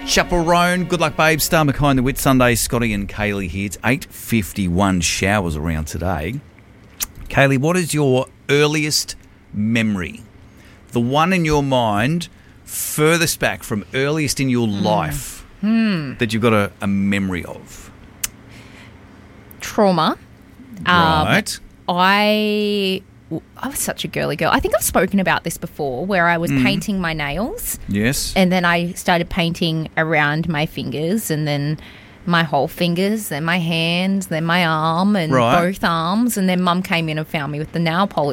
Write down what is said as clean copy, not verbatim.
Chaperone, good luck, babe. Star behind the Whit Sunday. Scotty and Kaylee here. It's 8:51. Showers around today. Kaylee, what is your earliest memory? The one in your mind furthest back from earliest in your life that you've got a memory of. Trauma. Right. I was such a girly girl. I think I've spoken about this before, where I was painting my nails. Yes. And then I started painting around my fingers, and then my whole fingers, then my hands, then my arm, and Right. both arms. And then Mum came in and found me with the nail